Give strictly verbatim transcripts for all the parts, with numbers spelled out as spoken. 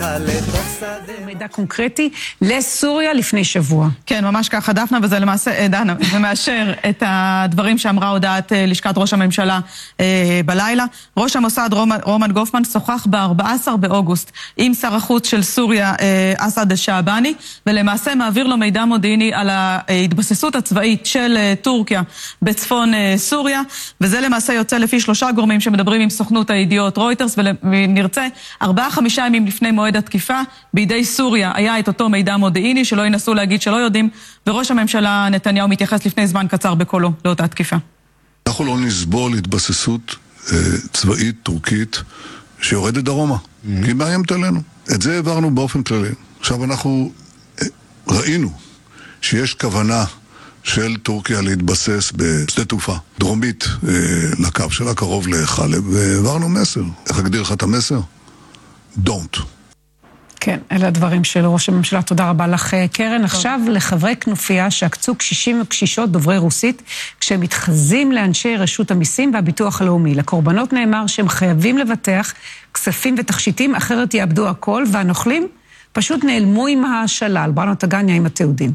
הלכה לתוך שדה. מידע קונקרטי לסוריה לפני שבוע. כן, ממש ככה, דפנה, וזה למעשה, דנה, זה מאשר את הדברים שאמרה הודעת לשכת ראש הממשלה אה, בלילה. ראש המוסד רומן, רומן גופמן שוחח ב-ארבעה עשר באוגוסט עם שר החוץ של סוריה, אה, אסד אל-שעבני, ולמעשה מעביר לו מידע מודיעיני על ההתבססות הצבאית של אה, טורקיה בצפון אה, סוריה, וזה למעשה יוצא לפי שלושה גורמים שמדברים עם סוכנות הידיעות רויטרס, ונרצה ארבעה חמישה ימים לפני מועד התקיפה, בידי סוריה היה את אותו מידע מודיעיני, שלא ינסו להגיד שלא יודעים, וראש הממשלה נתניהו מתייחס לפני זמן קצר בקולו לאותה התקיפה. אנחנו לא נסבול התבססות אה, צבאית טורקית שיורדת דרומה, mm-hmm. כי היא מאיימת עלינו. את זה העברנו באופן כללי. עכשיו אנחנו אה, ראינו שיש כוונה של טורקיה להתבסס בשדה תעופה דרומית אה, לקו שלה, קרוב לחלב, והעברנו מסר. איך אגדיר לך את המסר? Don't. כן, אלה הדברים של ראש הממשלה. תודה רבה לך, קרן. עכשיו לחברי כנופיה שעקצו קשישים וקשישות דוברי רוסית, כשהם מתחזים לאנשי רשות המיסים והביטוח הלאומי. לקורבנות נאמר שהם חייבים לבטח כספים ותכשיטים, אחרת יאבדו הכל, והנוכלים פשוט נעלמו עם השלל. בראנו תגניה עם התיעודים.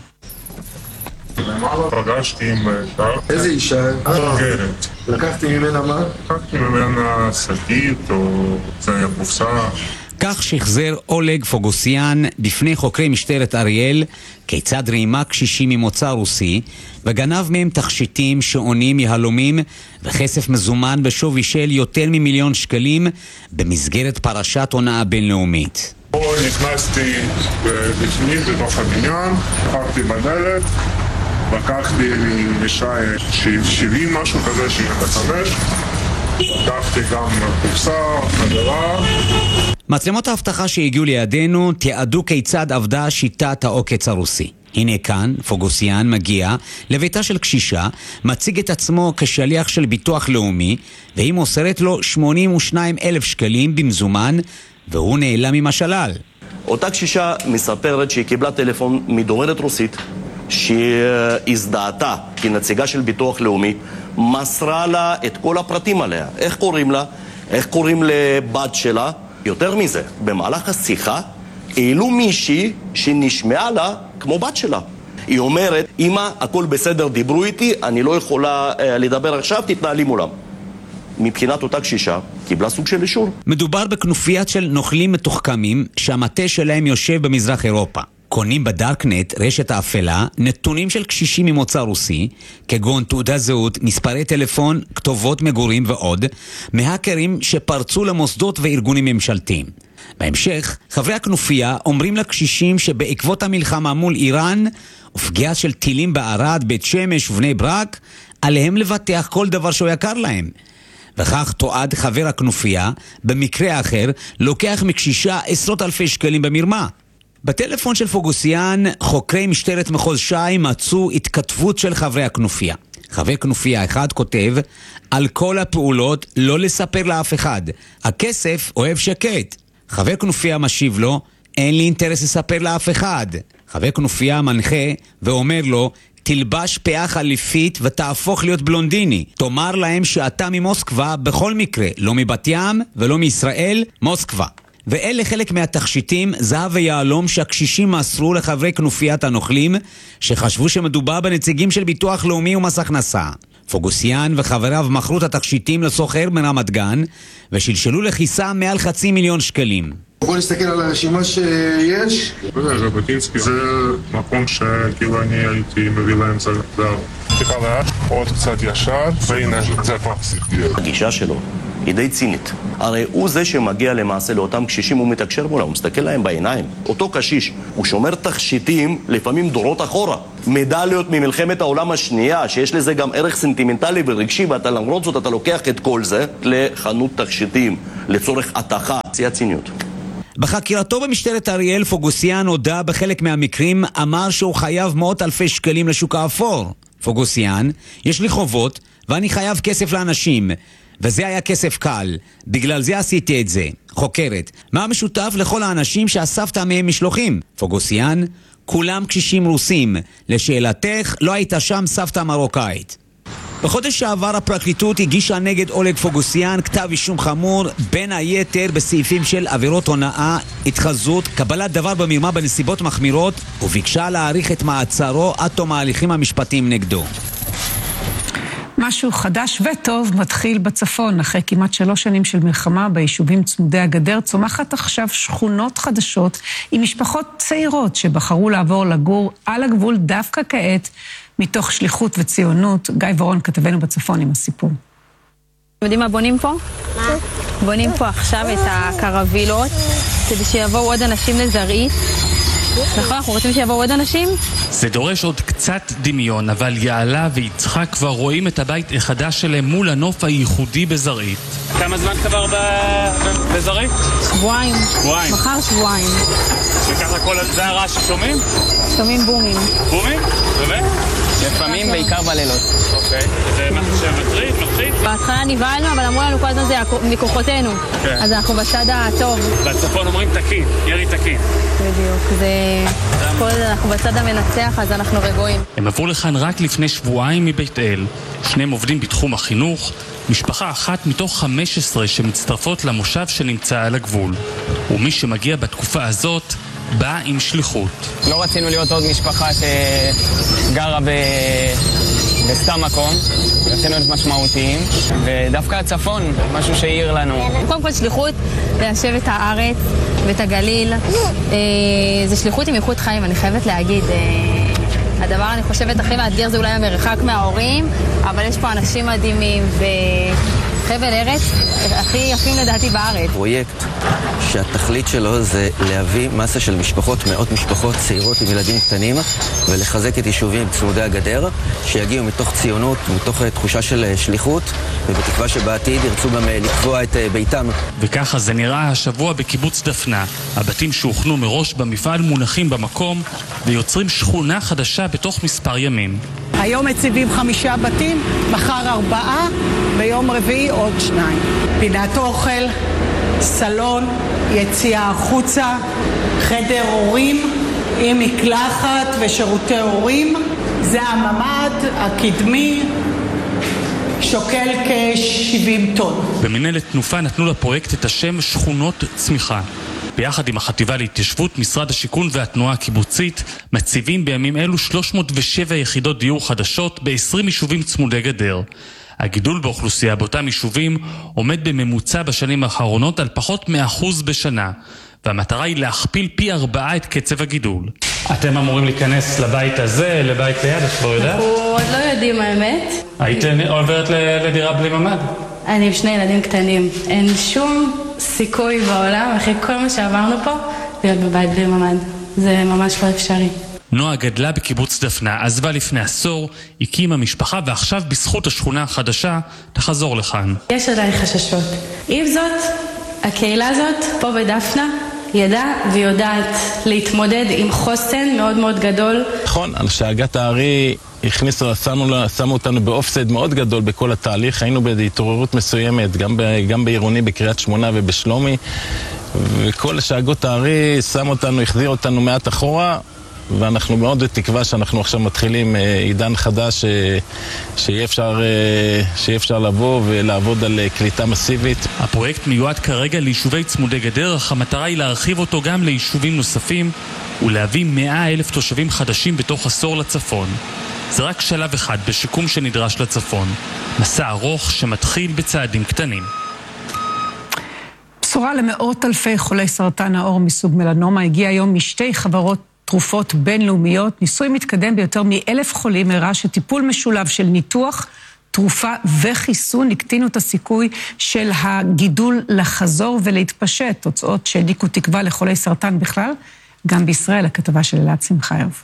פגשתי עם אישה. איזה אישה? גרת. לקחתי ממנה מה? לקחתי ממנה שקית או קופסה. כך שחזר אולג פוגוסיאן בפני חוקרי משטרת אריאל כיצד רימה קשישים ממוצא רוסי וגנב מהם תכשיטים, שעונים, יהלומים וכסף מזומן בשווי של יותר ממיליון שקלים במסגרת פרשת הונאה בינלאומית. פה נכנסתי בפנים בתוך הבניין, פתחתי בדלת, לקחתי אישה שבעים משהו כזה, שבעים וחמש, לקחתי גם קופסה, חברה. מצלמות ההבטחה שהגיעו לידינו תיעדו כיצד עבדה שיטת העוקץ הרוסי. הנה כאן, פוגוסיאן מגיע לביתה של קשישה, מציג את עצמו כשליח של ביטוח לאומי, והיא מוסרת לו שמונים ושניים אלף שקלים במזומן, והוא נעלם עם השלל. אותה קשישה מספרת שהיא קיבלה טלפון מדוברת רוסית, שהיא הזדהתה כנציגה של ביטוח לאומי, מסרה לה את כל הפרטים עליה. איך קוראים לה? איך קוראים לבת שלה? יותר מזה, במהלך השיחה, העלו מישהי שנשמעה לה כמו בת שלה. היא אומרת, אמא, הכל בסדר, דיברו איתי, אני לא יכולה אה, לדבר עכשיו, תתנהלי מולם. מבחינת אותה קשישה, קיבלה סוג של אישור. מדובר בכנופיית של נוכלים מתוחכמים, שהמטה שלהם יושב במזרח אירופה. קונים בדארקנט, רשת האפלה, נתונים של קשישים ממוצא רוסי, כגון תעודת זהות, מספרי טלפון, כתובות מגורים ועוד, מהקרים שפרצו למוסדות וארגונים ממשלתיים. בהמשך, חברי הכנופיה אומרים לקשישים שבעקבות המלחמה מול איראן, ופגיעה של טילים בערד, בית שמש ובני ברק, עליהם לבטח כל דבר שהוא יקר להם. וכך תועד חבר הכנופיה, במקרה אחר, לוקח מקשישה עשרות אלפי שקלים במרמה. בטלפון של פוגוסיאן, חוקרי משטרת מחוז ש"י מצאו התכתבות של חברי הכנופיה. חבר כנופיה אחד כותב, על כל הפעולות לא לספר לאף אחד. הכסף אוהב שקט. חבר כנופיה משיב לו, אין לי אינטרס לספר לאף אחד. חבר כנופיה מנחה ואומר לו, תלבש פאה חליפית ותהפוך להיות בלונדיני. תאמר להם שאתה ממוסקבה בכל מקרה, לא מבת ים ולא מישראל, מוסקבה. ואלה חלק מהתכשיטים, זהב ויעלום שהקשישים מסרו לחברי כנופיית הנוכלים, שחשבו שמדובר בנציגים של ביטוח לאומי ומס הכנסה. פוגוסיאן וחבריו מכרו את התכשיטים לסוחר מרמת גן, ושלשלו לכיסם מעל חצי מיליון שקלים. בוא נסתכל על הרשימה שיש. ז'בוטינסקי זה מקום שכאילו אני הייתי מביא להם זהב. טיפה לאט, עוד קצת ישר, והנה זה כבר. הגישה שלו היא די צינית. הרי הוא זה שמגיע למעשה לאותם קשישים, הוא מתקשר מולה, הוא מסתכל להם בעיניים. אותו קשיש, הוא שומר תכשיטים לפעמים דורות אחורה. מדליות ממלחמת העולם השנייה, שיש לזה גם ערך סנטימנטלי ורגשי, ואתה למרות זאת אתה לוקח את כל זה לחנות תכשיטים, לצורך התחה, זה הציניות. בחקירתו במשטרת אריאל, פוגוסיאן הודע בחלק מהמקרים, אמר שהוא חייב מאות אלפי שקלים לשוק האפור. פוגוסיאן, יש לי חובות ואני חייב כסף לאנשים, וזה היה כסף קל, בגלל זה עשיתי את זה. חוקרת, מה משותף לכל האנשים שאספת מהם משלוחים? פוגוסיאן, כולם קשישים רוסים. לשאלתך, לא היית שם סבתא מרוקאית. בחודש שעבר הפרקליטות הגישה נגד אולג פוגוסיאן כתב אישום חמור, בין היתר בסעיפים של עבירות הונאה, התחזות, קבלת דבר במרמה בנסיבות מחמירות, וביקשה להאריך את מעצרו עד תום ההליכים המשפטיים נגדו. משהו חדש וטוב מתחיל בצפון. אחרי כמעט שלוש שנים של מלחמה ביישובים צמודי הגדר, צומחת עכשיו שכונות חדשות עם משפחות צעירות שבחרו לעבור לגור על הגבול דווקא כעת, מתוך שליחות וציונות. גיא ורון כתבנו בצפון עם הסיפור. אתם יודעים מה בונים פה? מה? בונים פה עכשיו את הקרווילות, כדי שיבואו עוד אנשים לזרעית. נכון, אנחנו רוצים שיבואו עוד אנשים? זה דורש עוד קצת דמיון, אבל יעלה ויצחק כבר רואים את הבית החדש שלהם מול הנוף הייחודי בזרעית. כמה זמן כבר בזרעית? שבועיים. שבועיים. מחר שבועיים. וככה כל זה הרעש ששומעים? שומעים בומים. בומים? באמת? לפעמים בעיקר בלילות. אוקיי. זה משהו שמטריד, מפחיד? בהתחלה נבהלנו, אבל אמרו לנו כל הזמן זה מכוחותינו. כן. אז אנחנו בצד הטוב. בצפון אומרים תקין, ירי תקין. בדיוק. זה... כל זה אנחנו בצד המנצח, אז אנחנו רגועים. הם עברו לכאן רק לפני שבועיים מבית אל. שניהם עובדים בתחום החינוך, משפחה אחת מתוך חמש עשרה שמצטרפות למושב שנמצא על הגבול. ומי שמגיע בתקופה הזאת בא עם שליחות. לא רצינו להיות עוד משפחה שגרה ב... בסתם מקום, רצינו להיות משמעותיים, ודווקא הצפון, משהו שהעיר לנו. קודם כל שליחות ליישב את הארץ ואת הגליל. זה שליחות עם איכות חיים, אני חייבת להגיד. הדבר, אני חושבת, הכי מאתגר זה אולי המרחק מההורים, אבל יש פה אנשים מדהימים וחבל ארץ הכי יפים לדעתי בארץ. פרויקט שהתכלית שלו זה להביא מסה של משפחות, מאות משפחות צעירות עם ילדים קטנים, ולחזק את יישובים צמודי הגדר, שיגיעו מתוך ציונות, מתוך תחושה של שליחות, ובתקווה שבעתיד ירצו גם לקבוע את ביתם. וככה זה נראה השבוע בקיבוץ דפנה. הבתים שהוכנו מראש במפעל מונחים במקום, ויוצרים שכונה חדשה בתוך מספר ימים. היום מציבים חמישה בתים, מחר ארבעה, ביום רביעי עוד שניים. פינת אוכל, סלון, יציאה החוצה, חדר הורים עם מקלחת ושירותי הורים. זה הממ"ד הקדמי, שוקל כ-שבעים טון. במנהלת תנופה נתנו לפרויקט את השם שכונות צמיחה. ביחד עם החטיבה להתיישבות, משרד השיכון והתנועה הקיבוצית מציבים בימים אלו שלוש מאות ושבע יחידות דיור חדשות ב-עשרים יישובים צמודי גדר. הגידול באוכלוסייה באותם יישובים עומד בממוצע בשנים האחרונות על פחות מאחוז בשנה, והמטרה היא להכפיל פי ארבעה את קצב הגידול. אתם אמורים להיכנס לבית הזה, לבית ליד, את כבר יודעת? אנחנו עוד לא יודעים האמת. היית עוברת לדירה בלי ממ"ד? אני עם שני ילדים קטנים. אין שום סיכוי בעולם, אחרי כל מה שעברנו פה, להיות בבית בלי ממ"ד. זה ממש לא אפשרי. נועה גדלה בקיבוץ דפנה, עזבה לפני עשור, הקימה משפחה, ועכשיו בזכות השכונה החדשה תחזור לכאן. יש עדיין חששות. עם זאת, הקהילה הזאת פה בדפנה ידעה ויודעת להתמודד עם חוסן מאוד מאוד גדול. נכון, על שהגת הארי הכניסו, שמו, שמו אותנו באופסייד מאוד גדול בכל התהליך. היינו בהתעוררות מסוימת, גם, ב, גם בעירוני בקריית שמונה ובשלומי, וכל השאגות הארי שם אותנו, החזיר אותנו מעט אחורה, ואנחנו מאוד בתקווה שאנחנו עכשיו מתחילים עידן חדש שיהיה אפשר, שיהיה אפשר לבוא ולעבוד על קליטה מסיבית. הפרויקט מיועד כרגע ליישובי צמודי גדר, אך המטרה היא להרחיב אותו גם ליישובים נוספים ולהביא מאה אלף תושבים חדשים בתוך עשור לצפון. זה רק שלב אחד בשיקום שנדרש לצפון. מסע ארוך שמתחיל בצעדים קטנים. בשורה למאות אלפי חולי סרטן העור מסוג מלנומה הגיע היום משתי חברות תרופות בינלאומיות. ניסוי מתקדם ביותר מאלף חולים הראה שטיפול משולב של ניתוח, תרופה וחיסון הקטינו את הסיכוי של הגידול לחזור ולהתפשט. תוצאות שהעניקו תקווה לחולי סרטן בכלל, גם בישראל. הכתבה של אלעד שמחיוב.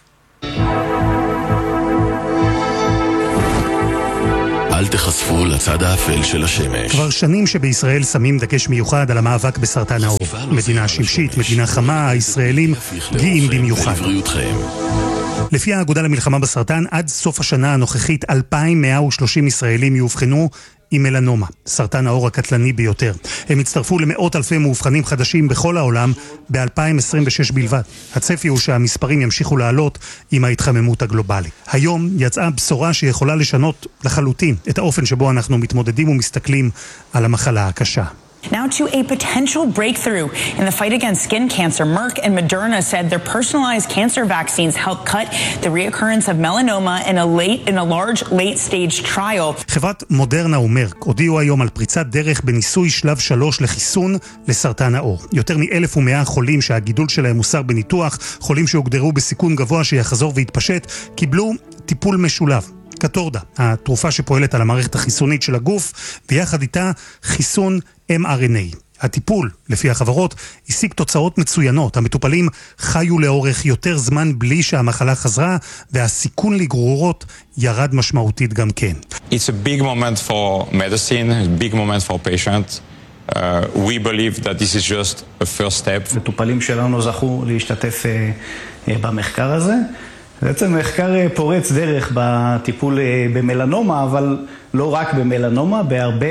אל תחשפו לצד האפל של השמש. כבר שנים שבישראל שמים דגש מיוחד על המאבק בסרטן העור. מדינה שמשית, מדינה חמה, הישראלים גאים במיוחד. לפי האגודה למלחמה בסרטן, עד סוף השנה הנוכחית אלפיים מאה ושלושים ישראלים יאובחנו עם מלנומה, סרטן העור הקטלני ביותר. הם הצטרפו למאות אלפי מאובחנים חדשים בכל העולם ב-אלפיים עשרים ושש בלבד. הצפי הוא שהמספרים ימשיכו לעלות עם ההתחממות הגלובלית. היום יצאה בשורה שיכולה לשנות לחלוטין את האופן שבו אנחנו מתמודדים ומסתכלים על המחלה הקשה. Now to a potential breakthrough in the fight against skin cancer. Merck and Moderna said their personalized cancer vaccines help cut the reoccurrence of melanoma in a late in a large late-stage trial. חברת מודרנה ומרק הודיעו היום על פריצת דרך בניסוי שלב שלוש לחיסון לסרטן העור. יותר מ-אלף ומאה חולים שהגידול שלהם מוסר בניתוח, חולים שהוגדרו בסיכון גבוה שיחזור והתפשט, קיבלו טיפול משולב. קטורדה, התרופה שפועלת על המערכת החיסונית של הגוף, ויחד איתה חיסון אם אר אן איי. הטיפול, לפי החברות, השיג תוצאות מצוינות. המטופלים חיו לאורך יותר זמן בלי שהמחלה חזרה, והסיכון לגרורות ירד משמעותית גם כן. It's a big moment for medicine, a big moment for patients. Uh, we believe that this is just a first step. מטופלים שלנו זכו להשתתף uh, uh, במחקר הזה. בעצם מחקר פורץ דרך בטיפול במלנומה, אבל לא רק במלנומה, בהרבה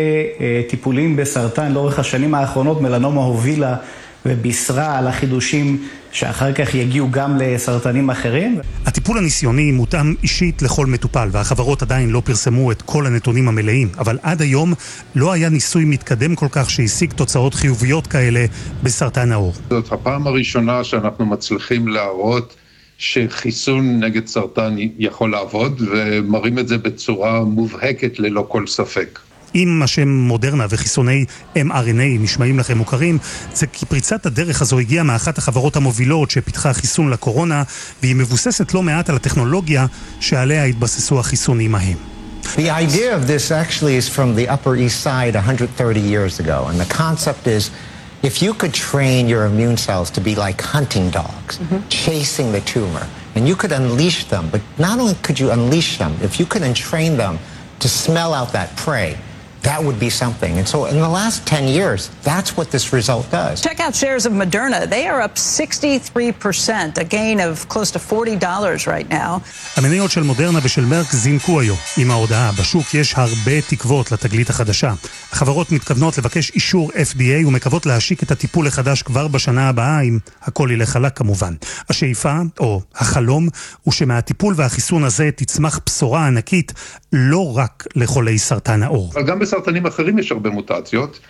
טיפולים בסרטן. לאורך השנים האחרונות מלנומה הובילה ובישרה על החידושים שאחר כך יגיעו גם לסרטנים אחרים. הטיפול הניסיוני מותאם אישית לכל מטופל, והחברות עדיין לא פרסמו את כל הנתונים המלאים, אבל עד היום לא היה ניסוי מתקדם כל כך שהשיג תוצאות חיוביות כאלה בסרטן העור. זאת הפעם הראשונה שאנחנו מצליחים להראות שחיסון נגד סרטן יכול לעבוד, ומראים את זה בצורה מובהקת ללא כל ספק. אם השם מודרנה וחיסוני אם אר אן איי נשמעים לכם מוכרים, זה כי פריצת הדרך הזו הגיעה מאחת החברות המובילות שפיתחה חיסון לקורונה, והיא מבוססת לא מעט על הטכנולוגיה שעליה התבססו החיסונים ההם. The idea of this actually is from the Upper East Side one hundred thirty years ago, and the concept is if you could train your immune cells to be like hunting dogs, mm-hmm. chasing the tumor, and you could unleash them, but not only could you unleash them, if you could entrain them to smell out that prey, that would be something. And so in the last ten years, that's what this result does. Check out shares of Moderna. They are up sixty-three percent, a gain of close to forty dollars right now. המניות של מודרנה ושל מרק זינקו היום. עם ההודעה בשוק יש הרבה תקוות לתגלית החדשה. החברות מתכוונות לבקש אישור אף די איי ומקוות להשיק את הטיפול החדש כבר בשנה הבאה, אם הכל ילך חלק כמובן. השאיפה, או החלום, הוא שמהטיפול והחיסון הזה תצמח בשורה ענקית לא רק לחולי סרטן העור. אבל גם בסרטנים אחרים יש הרבה מוטציות,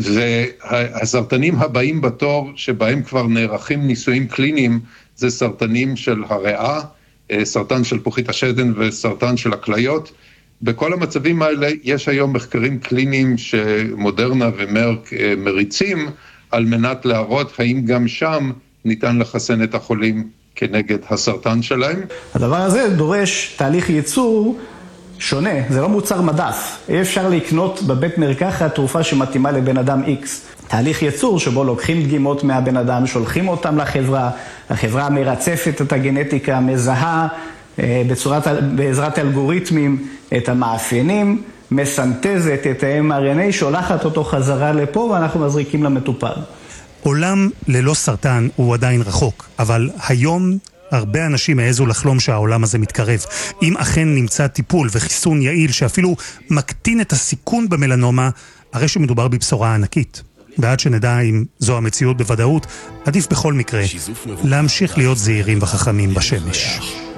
והסרטנים הבאים בתור שבהם כבר נערכים ניסויים קליניים, זה סרטנים של הריאה, סרטן של פוחית השתן וסרטן של הכליות. בכל המצבים האלה יש היום מחקרים קליניים שמודרנה ומרק מריצים, על מנת להראות האם גם שם ניתן לחסן את החולים כנגד הסרטן שלהם. הדבר הזה דורש תהליך ייצור שונה, זה לא מוצר מדף. אי אפשר לקנות בבית מרקחת תרופה שמתאימה לבן אדם X. תהליך ייצור שבו לוקחים דגימות מהבן אדם, שולחים אותם לחברה, החברה מרצפת את הגנטיקה, מזהה בצורת, בעזרת אלגוריתמים את המאפיינים, מסנטזת את ה-אם אר אן איי, שולחת אותו חזרה לפה ואנחנו מזריקים למטופל. עולם ללא סרטן הוא עדיין רחוק, אבל היום הרבה אנשים העזו לחלום שהעולם הזה מתקרב. אם אכן נמצא טיפול וחיסון יעיל שאפילו מקטין את הסיכון במלנומה, הרי שמדובר בבשורה ענקית. ועד שנדע אם זו המציאות בוודאות, עדיף בכל מקרה להמשיך להיות זהירים וחכמים בשמש.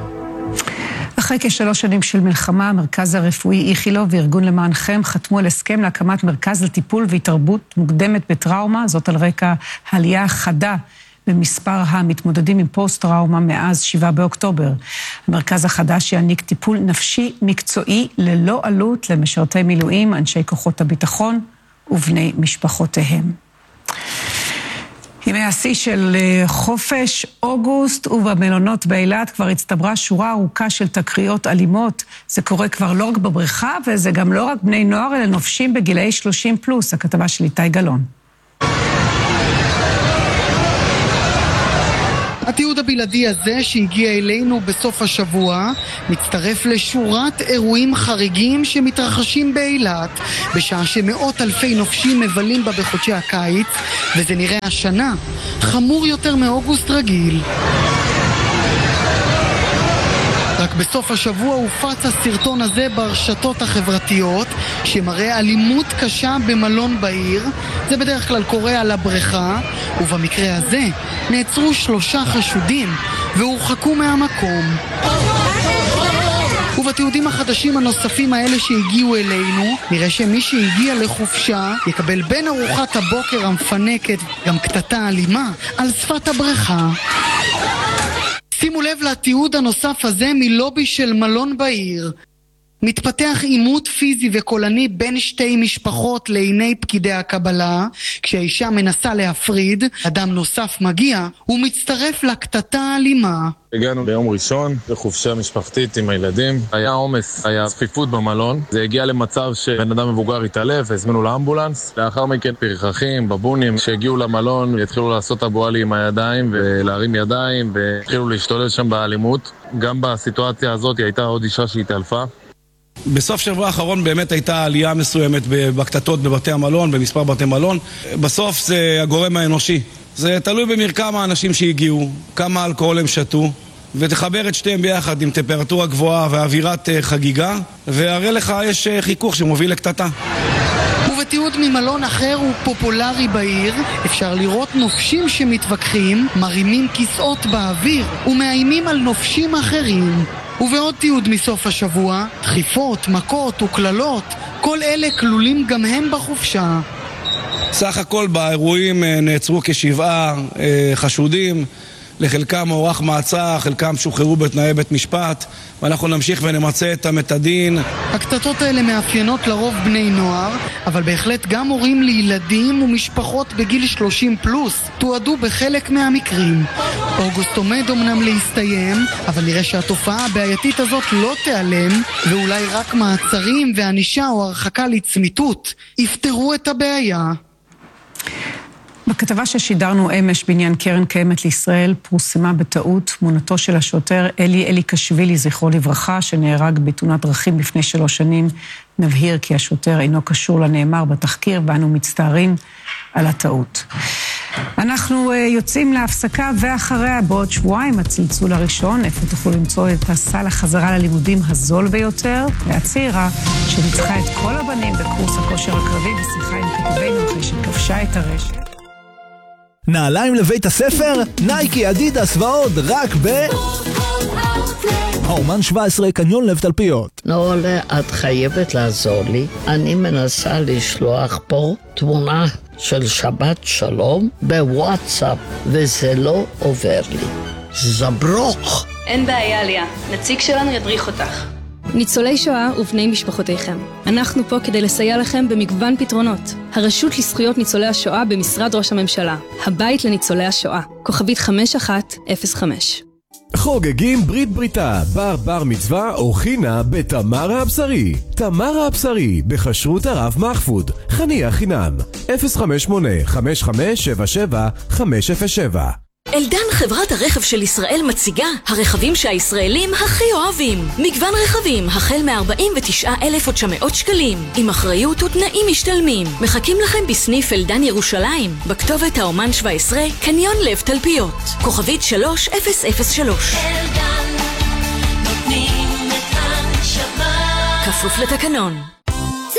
אחרי כשלוש שנים של מלחמה, המרכז הרפואי איכילוב וארגון למענכם חתמו על הסכם להקמת מרכז לטיפול והתערבות מוקדמת בטראומה, זאת על רקע העלייה חדה במספר המתמודדים עם פוסט-טראומה מאז שבעה באוקטובר. המרכז החדש יעניק טיפול נפשי מקצועי ללא עלות למשרתי מילואים, אנשי כוחות הביטחון ובני משפחותיהם. ימי השיא של חופש אוגוסט ובמלונות באילת כבר הצטברה שורה ארוכה של תקריות אלימות. זה קורה כבר לא רק בבריכה, וזה גם לא רק בני נוער, אלא נופשים בגילאי שלושים פלוס. הכתבה של איתי גלון. התיעוד הבלעדי הזה שהגיע אלינו בסוף השבוע מצטרף לשורת אירועים חריגים שמתרחשים באילת בשעה שמאות אלפי נופשים מבלים בה בחודשי הקיץ, וזה נראה השנה חמור יותר מאוגוסט רגיל. רק בסוף השבוע הופץ הסרטון הזה ברשתות החברתיות, שמראה אלימות קשה במלון בעיר. זה בדרך כלל קורה על הבריכה, ובמקרה הזה נעצרו שלושה חשודים והורחקו מהמקום. ובתיעודים החדשים הנוספים האלה שהגיעו אלינו, נראה שמי שהגיע לחופשה יקבל בין ארוחת הבוקר המפנקת גם קטטה אלימה על שפת הבריכה. שימו לב לתיעוד הנוסף הזה מלובי של מלון בעיר. מתפתח עימות פיזי וקולני בין שתי משפחות לעיני פקידי הקבלה. כשהאישה מנסה להפריד, אדם נוסף מגיע ומצטרף לקטטה האלימה. הגענו ביום ראשון לחופשה משפחתית עם הילדים. היה עומס, היה צפיפות במלון. זה הגיע למצב שבן אדם מבוגר התעלף והזמינו לאמבולנס. לאחר מכן פרחחים, בבונים שהגיעו למלון התחילו לעשות אבואלי עם הידיים ולהרים ידיים והתחילו להשתולל שם באלימות. גם בסיטואציה הזאת הייתה עוד אישה שהתעלפה. בסוף שבוע האחרון באמת הייתה עלייה מסוימת בקטטות בבתי המלון, במספר בתי מלון. בסוף זה הגורם האנושי. זה תלוי במרקם האנשים שהגיעו, כמה אלכוהול הם שתו, ותחבר את שתיהם ביחד עם טמפרטורה גבוהה ואווירת חגיגה, והרי לך יש חיכוך שמוביל לקטטה. ובתיעוד ממלון אחר ופופולרי בעיר, אפשר לראות נופשים שמתווכחים, מרימים כיסאות באוויר ומאיימים על נופשים אחרים. ובעוד תיעוד מסוף השבוע, דחיפות, מכות וכללות, כל אלה כלולים גם הם בחופשה. סך הכל באירועים נעצרו כשבעה חשודים, לחלקם הוארך מעצר, חלקם שוחררו בתנאי בית משפט, ואנחנו נמשיך ונמצא את המתדין. הקטטות האלה מאפיינות לרוב בני נוער, אבל בהחלט גם הורים לילדים ומשפחות בגיל שלושים פלוס תועדו בחלק מהמקרים. אוגוסט עומד אמנם להסתיים, אבל נראה שהתופעה הבעייתית הזאת לא תיעלם, ואולי רק מעצרים וענישה או הרחקה לצמיתות יפתרו את הבעיה. בכתבה ששידרנו אמש בעניין קרן קיימת לישראל פורסמה בטעות תמונתו של השוטר אלי אליקשווילי, זכרו לברכה, שנהרג בתאונת דרכים לפני שלוש שנים. נבהיר כי השוטר אינו קשור לנאמר בתחקיר, ואנו מצטערים על הטעות. אנחנו יוצאים להפסקה, ואחריה בעוד שבועיים הצלצול הראשון, איפה תוכלו למצוא את הסל החזרה ללימודים הזול ביותר, והצעירה שניצחה את כל הבנים בקורס הכושר הקרבי, בשיחה עם כתבנו אחרי שכבשה את הרשת. נעליים לבית הספר? נייקי, אדידס ועוד, רק ב... האומן שבע עשרה, קניון לב תלפיות. נעולה, את חייבת לעזור לי. אני מנסה לשלוח פה תמונה של שבת שלום בוואטסאפ, וזה לא עובר לי. זברוך. אין בעיה, ליה. נציג שלנו ידריך אותך. ניצולי שואה ובני משפחותיכם. אנחנו פה כדי לסייע לכם במגוון פתרונות. הרשות לזכויות ניצולי השואה במשרד ראש הממשלה. הבית לניצולי השואה. כוכבית חמש אחת אפס חמש. חוגגים ברית בריתה, בר בר מצווה או חינה בתמרה הבשרי. תמרה הבשרי, בחשרות הרב מחפוד. חניה חינם. אפס חמש שמונה חמש חמש שבע שבע חמש אפס שבע. אלדן, חברת הרכב של ישראל, מציגה הרכבים שהישראלים הכי אוהבים. מגוון רכבים החל מ-ארבעים ותשעה אלף ותשע מאות שקלים, עם אחריות ותנאים משתלמים. מחכים לכם בסניף אלדן ירושלים, בכתובת האומן שבע עשרה, קניון לב תלפיות. כוכבית שלוש אפס אפס שלוש. אלדן, נותנים את הנשמה. כפוף לתקנון.